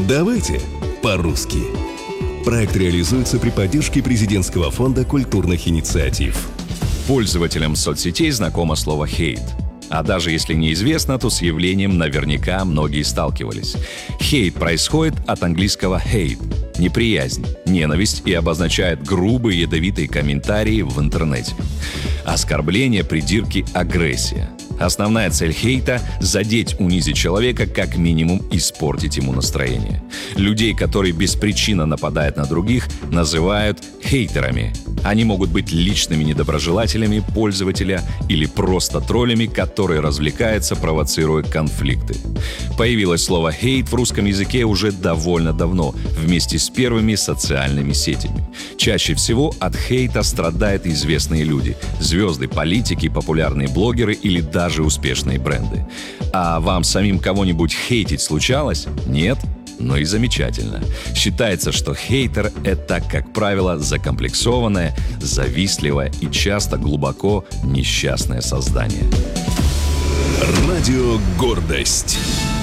Давайте по-русски. Проект реализуется при поддержке Президентского фонда культурных инициатив. Пользователям соцсетей знакомо слово «хейт». А даже если неизвестно, то с явлением наверняка многие сталкивались. Хейт происходит от английского hate – неприязнь, ненависть и обозначает грубые ядовитые комментарии в интернете. Оскорбление, придирки, агрессия. Основная цель хейта – задеть, унизить человека, как минимум испортить ему настроение. Людей, которые беспричинно нападают на других, называют хейтерами. Они могут быть личными недоброжелателями пользователя или просто троллями, которые развлекаются, провоцируя конфликты. Появилось слово «хейт» в русском языке уже довольно давно, вместе с первыми социальными сетями. Чаще всего от хейта страдают известные люди – звезды, политики, популярные блогеры или даже успешные бренды. А вам самим кого-нибудь хейтить случалось? Нет? Ну и замечательно. Считается, что хейтер – это, как правило, закомплексованное, завистливое и часто глубоко несчастное создание. Радио «Гордость».